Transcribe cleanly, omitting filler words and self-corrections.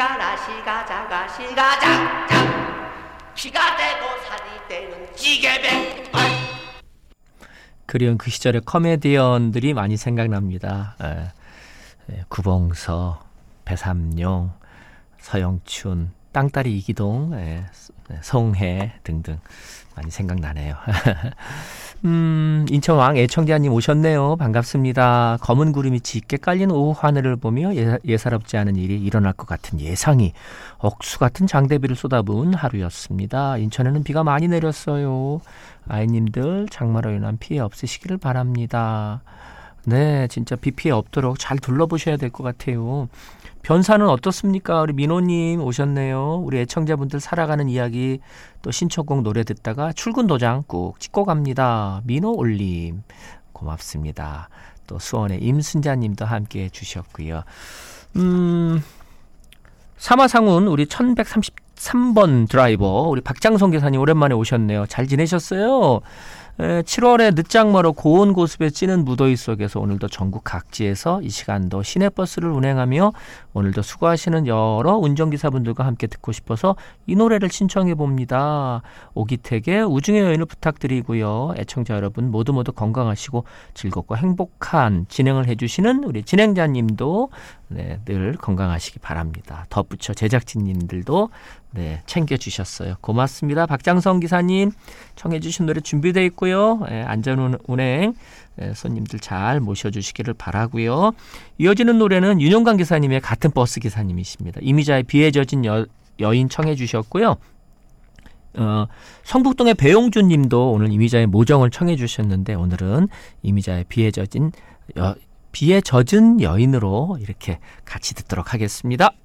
시가 나 시가 자가 시가 장장 시가 되고 살이 되는 찌개배. 그리운 그 시절의 코미디언들이 많이 생각납니다. 구봉서, 배삼룡, 서영춘, 땅따리 이기동, 송해 등등 많이 생각나네요. 인천왕 애청자님 오셨네요. 반갑습니다. 검은 구름이 짙게 깔린 오후 하늘을 보며 예사롭지 않은 일이 일어날 것 같은 예상이 억수 같은 장대비를 쏟아부은 하루였습니다. 인천에는 비가 많이 내렸어요. 아이님들 장마로 인한 피해 없으시기를 바랍니다. 네, 진짜 비 피해 없도록 잘 둘러보셔야 될 것 같아요. 변사는 어떻습니까? 우리 민호님 오셨네요. 우리 애청자분들 살아가는 이야기 또 신청곡 노래 듣다가 출근 도장 꾹 찍고 갑니다. 민호 올림 고맙습니다. 또 수원의 임순자님도 함께 해주셨고요. 사마상훈 우리 1133번 드라이버 우리 박장성 기사님 오랜만에 오셨네요. 잘 지내셨어요? 7월에 늦장마로 고온 고습에 찌는 무더위 속에서 오늘도 전국 각지에서 이 시간도 시내버스를 운행하며 오늘도 수고하시는 여러 운전기사분들과 함께 듣고 싶어서 이 노래를 신청해 봅니다. 오기택의 우중의 여인을 부탁드리고요. 애청자 여러분 모두 건강하시고 즐겁고 행복한 진행을 해주시는 우리 진행자님도 늘 건강하시기 바랍니다. 덧붙여 제작진님들도 챙겨주셨어요. 고맙습니다. 박장성 기사님 청해 주신 노래 준비되어 있고요. 안전운행 손님들 잘 모셔주시기를 바라고요. 이어지는 노래는 윤용강 기사님의 같은 버스 기사님이십니다. 이미자의 비에 젖은 여인 청해 주셨고요. 성북동의 배용준 님도 오늘 이미자의 모정을 청해 주셨는데 오늘은 이미자의 비에 젖은 여인으로 이렇게 같이 듣도록 하겠습니다.